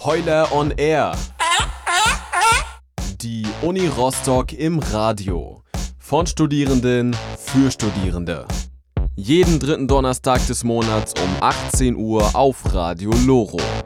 Heule on Air. Die Uni Rostock im Radio. Von Studierenden für Studierende. Jeden dritten Donnerstag des Monats um 18 Uhr auf Radio Loro.